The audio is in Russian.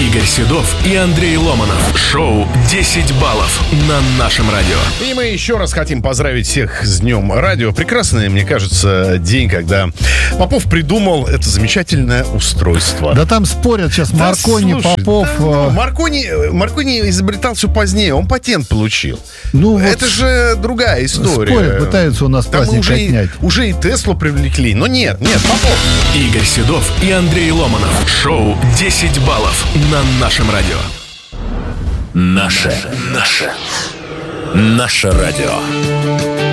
Игорь Седов и Андрей Ломанов. Шоу «10 баллов» на нашем радио. И мы еще раз хотим поздравить всех с Днем радио. Прекрасный, мне кажется, день, когда Попов придумал это замечательное устройство. Да там спорят сейчас Маркони, слушай, Попов. Маркони изобретал все позднее, он патент получил. Ну, вот это же другая история. спорят, пытаются у нас Там праздник отнять. уже и Теслу привлекли, но нет, Попов. Игорь Седов и Андрей Ломанов. Шоу «10 баллов» на нашем радио. Наше радио.